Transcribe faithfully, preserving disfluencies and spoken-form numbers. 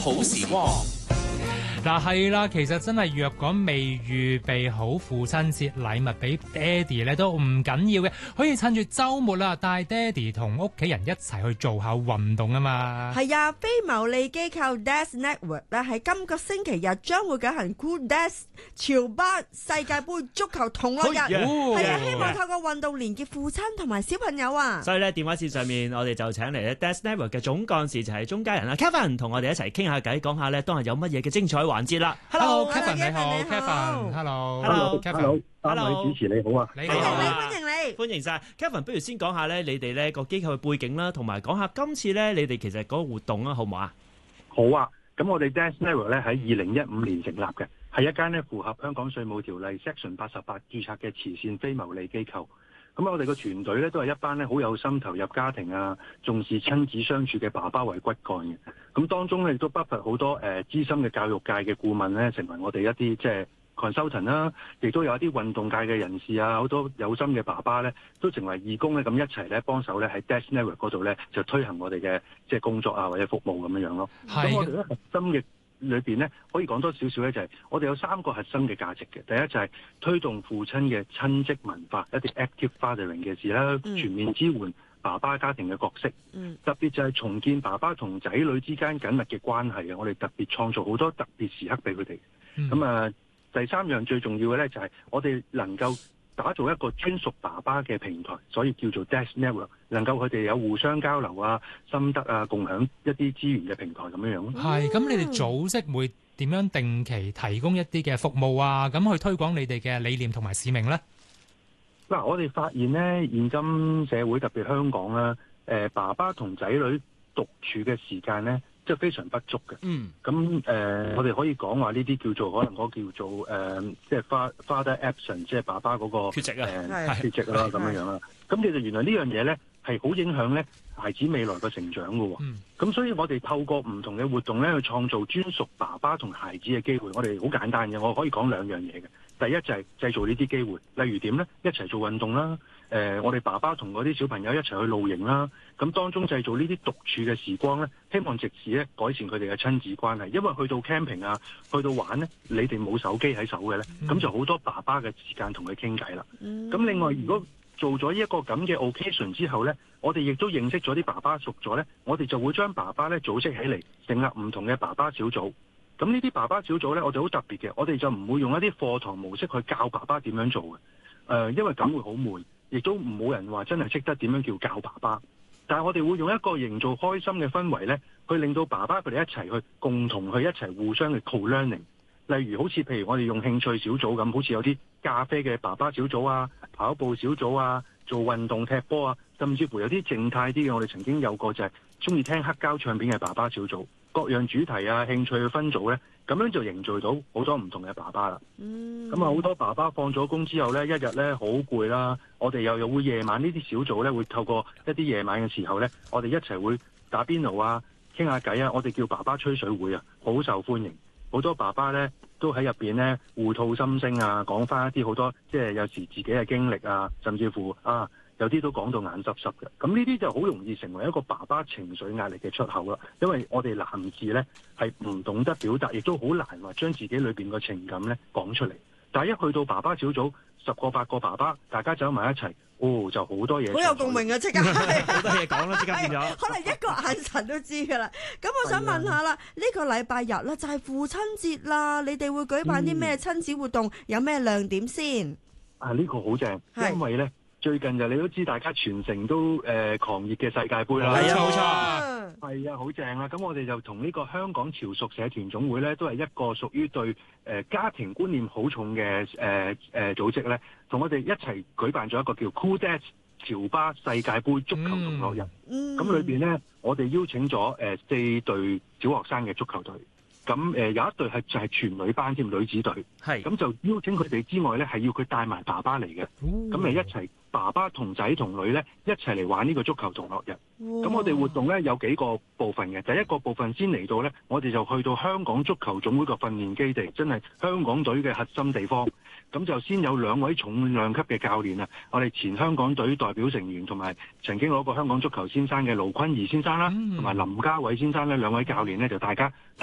好時光。 嗱係啦，其實真係若果未預備好父親節禮物俾爹哋咧，都唔緊要嘅，可以趁住週末啦，帶爹哋同屋企人一齊去做下運動啊嘛。 係啊，非牟利機構 Dads Network 咧喺今個星期日將會舉行 Cool Dads 潮巴世界盃足球同樂日，係啊，希望透過運動連結父親同埋小朋友啊。 所以咧，電話線上面我哋就請嚟咧 Dads Network 嘅總幹事就係鍾家人啦 ，Kevin 同我哋一齊傾下偈，講下咧當日有乜嘢嘅精彩環節啦。 Hello，Kevin 你好 ，Kevin，Hello，Hello，Kevin， 三位主持你好啊， 你好，歡迎你， 歡迎你，歡迎晒 Kevin。不如先講下咧，你哋咧個機構嘅背景啦，同埋講下今次咧你哋其實嗰個活動啊，好唔好啊？ 好啊，咁我哋 Dads Network 咧喺二零一五年成立嘅，係一間咧符合香港稅務條例 Section 八十八註冊嘅慈善非牟利機構。咁我哋個團隊咧都係一班咧好有心投入家庭啊，重視親子相處嘅爸爸為骨幹嘅。咁當中咧亦都不乏好多誒、呃、資深嘅教育界嘅顧問咧，成為我哋一啲即係 consultant 啦，亦都有一啲運動界嘅人士啊，好多有心嘅爸爸咧都成為義工咧，咁一齊咧幫手咧喺 Dads Network 嗰度咧就推行我哋嘅即係工作啊或者服務咁樣樣咯。咁我哋咧核心嘅裏邊咧可以講多少少咧，就係我哋有三個核心嘅價值嘅。第一就係推動父親嘅親職文化，一啲 active fathering 嘅事啦， 嗯、 全面支援爸爸家庭嘅角色。 嗯、 特別就係重建爸爸同仔女之間緊密嘅關係嘅。我哋特別創造好多特別時刻俾佢哋。咁、嗯、啊，第三樣最重要嘅咧就係我哋能夠打造一個專屬爸爸嘅平台，所以叫做 Dads Network， 能夠佢哋有互相交流啊、心得啊、共享一啲資源嘅平台咁樣樣咯。 係，咁你哋組織會點樣定期提供一啲嘅服務啊？咁去推廣你哋嘅理念同埋使命咧？ 嗱、啊，我哋發現咧，現今社會特別香港啦，誒、呃，爸爸同仔女獨處嘅時間咧，即係非常不足嘅。 嗯。 咁誒、呃，我哋可以講話呢啲叫做可能嗰叫做誒、呃，即係 father absent， 即係爸爸嗰、那個缺席啊， 呃、缺席啦咁樣樣啦。咁其實原來呢樣嘢咧係好影響咧孩子未來嘅成長嘅喎。咁、嗯、所以我哋透過唔同嘅活動咧去創造專屬爸爸同孩子嘅機會。我哋好簡單嘅，我可以講兩樣嘢嘅。第一就係製造呢啲機會，例如點咧？一齊做運動啦，誒、呃，我哋爸爸同嗰啲小朋友一齊去露營啦，咁當中製造呢啲獨處嘅時光咧，希望藉此咧改善佢哋嘅親子關係。因為去到 camping 啊，去到玩咧，你哋冇手機喺手嘅咧，咁、嗯、就好多爸爸嘅時間同佢傾偈啦。咁、嗯、另外，如果做咗一個咁嘅 occasion 之後咧，我哋亦都認識咗啲爸爸熟咗咧，我哋就會將爸爸咧組織起嚟，成立唔同嘅爸爸小組。咁呢啲爸爸小組咧，我哋好特別嘅，我哋就唔會用一啲課堂模式去教爸爸點樣做嘅，誒、呃，因為咁會好悶，亦都冇人話真係識得點樣叫教爸爸。但係我哋會用一個營造開心嘅氛圍咧，去令到爸爸佢哋一齊去共同去一齊互相嘅 co-learning。例如好似譬如我哋用興趣小組咁，好似有啲咖啡嘅爸爸小組啊，跑步小組啊，做運動踢波啊，甚至乎有啲靜態啲嘅，我哋曾經有個就係中意聽黑膠唱片嘅爸爸小組。各樣主題啊、興趣嘅分組呢，咁樣就凝聚到好多唔同嘅爸爸啦。咁啊、嗯，好多爸爸放咗工之後呢，一日呢好攰啦，我哋又又會夜晚呢啲小組呢，會透過一啲夜晚嘅時候呢，我哋一齊會打邊爐啊、傾下偈啊，我哋叫爸爸吹水會啊，好受歡迎。好多爸爸呢都喺入邊呢互吐心聲啊，講翻一啲好多即係有時自己嘅經歷啊，甚至乎啊。有啲都講到眼濕濕嘅，咁呢啲就好容易成為一個爸爸情緒壓力嘅出口啦。因為我哋男士呢係唔懂得表達，亦都好難話將自己裏邊個情感呢講出嚟。但係一去到爸爸小組，十個八個爸爸，大家走埋一齊，哦，就好多嘢， 好有共鳴啊！即刻好多嘢講啦，即刻變咗。 可能一個眼神都知㗎啦。咁我想問下啦，呢、呢個禮拜日咧就係父親節啦，你哋會舉辦啲咩親子活動？嗯、有咩亮點先？ 啊，呢、呢個好正，因為呢。最近就你都知，大家全城都誒、呃、狂熱嘅世界盃啦， 係啊，冇錯， 係啊，好正啦！咁我哋就同呢個香港潮屬社團總會咧，都係一個屬於對誒、呃、家庭觀念好重嘅誒誒組織咧，同我哋一齊舉辦咗一個叫 Cool Dads 潮巴世界盃足球同樂日。咁、嗯、裏邊咧，我哋邀請咗誒、呃、四隊小學生嘅足球隊。咁誒、呃、有一隊係就係、是、全女班添，女子隊。係咁就邀請佢哋之外咧，係要佢帶埋爸爸嚟嘅。咁咪、哦、一齊。爸爸同仔同女咧一齊嚟玩呢個足球同樂日。咁我哋活動咧有幾個部分嘅。第一個部分先嚟到咧，我哋就去到香港足球總會個訓練基地，真係香港隊嘅核心地方。咁就先有兩位重量級嘅教練啊，我哋前香港隊代表成員同埋曾經攞過香港足球先生嘅盧坤儀先生啦，同埋林家偉先生咧，兩位教練咧就大家